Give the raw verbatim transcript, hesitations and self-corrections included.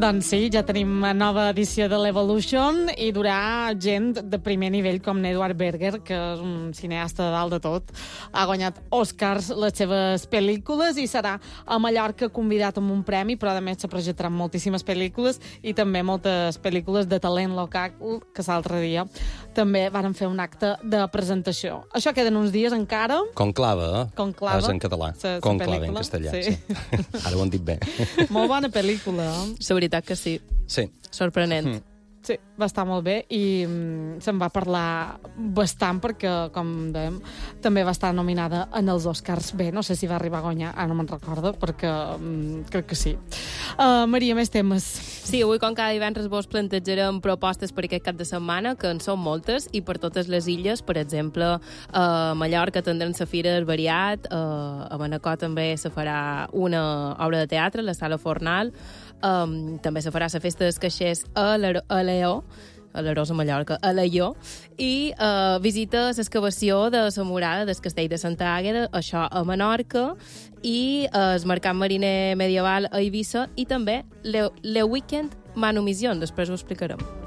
Doncs sí, ja tenim nova edició de l'Evolution i durà gent de primer nivell com n'Edward Berger, que és un cineasta de dalt de tot. Ha guanyat Oscars les seves pel·lícules i serà a Mallorca convidat amb un premi, però a més se projectaran moltíssimes pel·lícules i també moltes pel·lícules de talent local, que l'altre dia també varen fer un acte de presentació. Això queden uns dies encara. Conclave, eh? Conclave. És en català. Sa, sa Conclave en castellà. Sí. Sí. Ara ho han dit bé. Molt bona pel·lícula, eh? La veritat que sí. Sí. Sorprenent. Mm. Sí, va estar molt bé i mm, se'n va parlar bastant perquè, com dèiem, també va estar nominada en els Oscars. Bé, no sé si va arribar a guanyar, ara no me'n recordo, perquè mm, crec que sí. Uh, Maria, més temes. Sí, avui, com cada divendres, vos plantejarem propostes per aquest cap de setmana, que en són moltes, i per totes les illes. Per exemple, a Mallorca tindrem la Fira del Variat, a Manacor també se farà una obra de teatre, la Sala Fornal, um, també se farà la Festa dels Caixers a l'Eó, a l'Arós a Mallorca, a l'Aió, i uh, visita l'excavació de la murada del castell de Santa Àgueda, això a Menorca, i uh, el mercat mariner medieval a Eivissa, i també le, le Weekend Manumission, després ho explicarem.